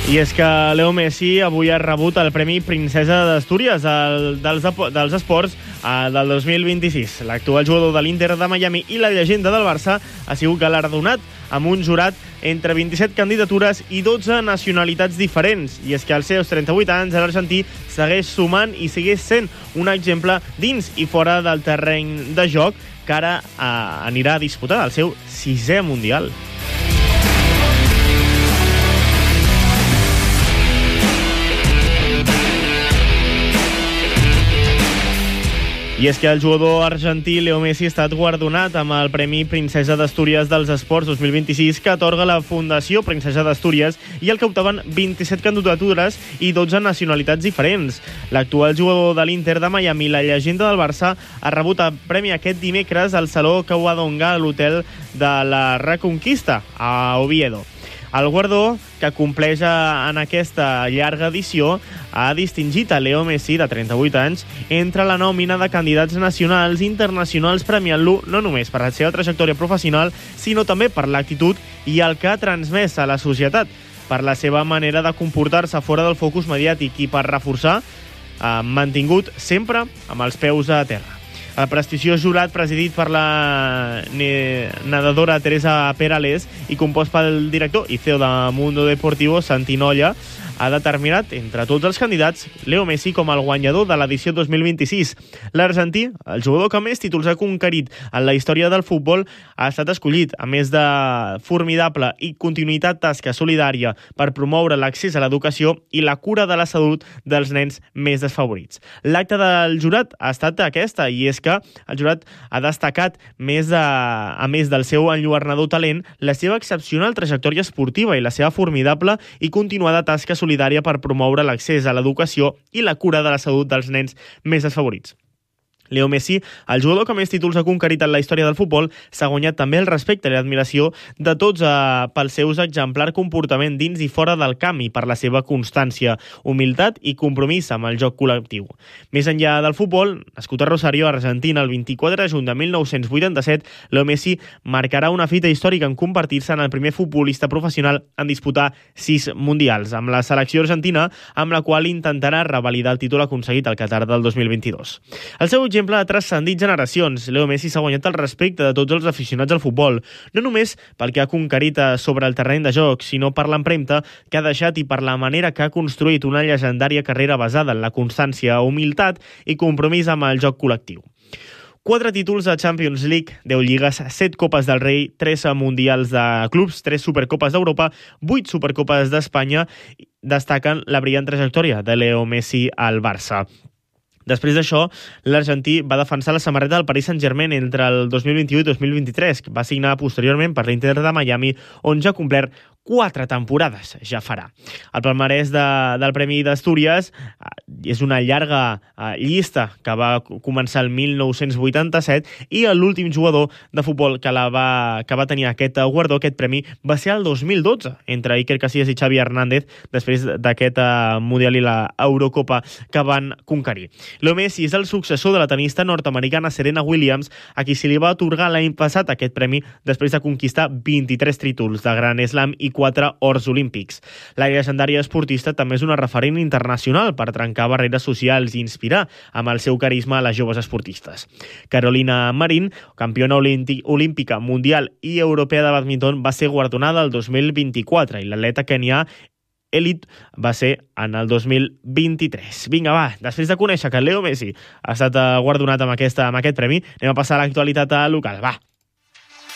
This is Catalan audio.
I és que Leo Messi avui ha rebut el Premi Princesa d'Astúries dels esports del 2026. L'actual jugador de l'Inter de Miami i la llegenda del Barça ha sigut galardonat amb un jurat entre 27 candidatures i 12 nacionalitats diferents. I és que als seus 38 anys l'argentí segueix sumant i segueix sent un exemple dins i fora del terreny de joc que ara anirà a disputar el seu 6è Mundial. I és que el jugador argentí Leo Messi ha estat guardonat amb el Premi Princesa d'Astúries dels Esports 2026 que atorga la Fundació Princesa d'Astúries i el que optaven 27 candidatures i 12 nacionalitats diferents. L'actual jugador de l'Inter de Miami, la llegenda del Barça, ha rebut el premi aquest dimecres al Saló Covadonga a l'hotel de la Reconquista, a Oviedo. El guardó, que compleix en aquesta llarga edició, ha distingit a Leo Messi, de 38 anys, entre la nòmina de candidats nacionals i internacionals, premiant-lo no només per la seva trajectòria professional, sinó també per l'actitud i el que ha transmès a la societat, per la seva manera de comportar-se fora del focus mediàtic i per reforçar, mantingut sempre amb els peus a terra. El prestigiós jurat, presidit per la nedadora Teresa Perales i compost pel director i CEO de Mundo Deportivo, Santi Nolla, ha determinat, entre tots els candidats, Leo Messi com el guanyador de l'edició 2026. L'argentí, el jugador que més títols ha conquerit en la història del futbol, ha estat escollit, a més de formidable i continuïtat tasca solidària per promoure l'accés a l'educació i la cura de la salut dels nens més desfavorits. L'acte del jurat ha estat aquesta, i és que el jurat ha destacat, a més del seu enlluernador talent, la seva excepcional trajectòria esportiva i la seva formidable i continuada tasca solidària per promoure l'accés a l'educació i la cura de la salut dels nens més desfavorits. Leo Messi, el jugador que més títols ha conquerit en la història del futbol, s'ha guanyat també el respecte i l'admiració de tots pels seus exemplar comportament dins i fora del camp i per la seva constància, humilitat i compromís amb el joc col·lectiu. Més enllà del futbol, nascut a Rosario, Argentina, el 24 de juny de 1987, Leo Messi marcarà una fita històrica en convertir-se en el primer futbolista professional en disputar 6 mundials, amb la selecció argentina, amb la qual intentarà revalidar el títol aconseguit al Qatar del 2022. El seu exemple ha transcendit generacions. Leo Messi s'ha guanyat el respecte de tots els aficionats al futbol, no només pel que ha conquerit sobre el terreny de joc, sinó per l'empremta que ha deixat i per la manera que ha construït una llegendària carrera basada en la constància, humilitat i compromís amb el joc col·lectiu. 4 títols de Champions League, 10 lligues, 7 Copes del Rei, 3 mundials de clubs, 3 Supercopes d'Europa, 8 Supercopes d'Espanya destaquen la brillant trajectòria de Leo Messi al Barça. Després d'això, l'argentí va defensar la samarreta del Paris Saint-Germain entre el 2021 i 2023, que va signar posteriorment per l'Inter de Miami, on ja ha complert 4 temporades, ja farà. El palmarès del Premi d'Astúries és una llarga llista que va començar el 1987 i l'últim jugador de futbol que va tenir aquest guardó, aquest premi, va ser el 2012, entre Iker Casillas i Xavi Hernández, després d'aquest Mundial i la Eurocopa que van conquerir. Leo Messi és el successor de la tenista nord-americana Serena Williams, a qui se li va atorgar l'any passat aquest premi després de conquistar 23 títols de Grand Slam i 4 ors olímpics. La llegendària esportista també és una referent internacional per trencar barreres socials i inspirar amb el seu carisma a les joves esportistes. Carolina Marín, campiona olímpica, mundial i europea de bàdminton, va ser guardonada el 2024 i l'atleta kenià Elit va ser en el 2023. Vinga, va, després de conèixer que Leo Messi ha estat guardonat amb aquest premi, anem a passar a l'actualitat local. Va!